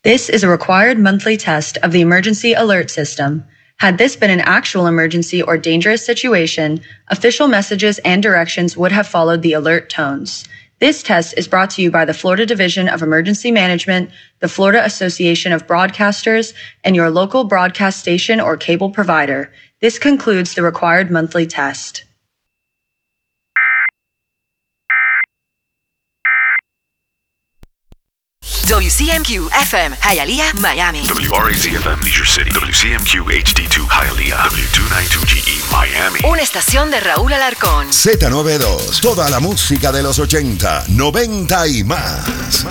This is a required monthly test of the emergency alert system. Had this been an actual emergency or dangerous situation, official messages and directions would have followed the alert tones. This test is brought to you by the Florida Division of Emergency Management, the Florida Association of Broadcasters, and your local broadcast station or cable provider. This concludes the required monthly test. WCMQ FM, Hialeah, Miami. WRAZ FM, Leisure City. WCMQ HD2, Hialeah. W292GE, Miami. Una estación de Raúl Alarcón. Z92, toda la música de los 80, 90 y más.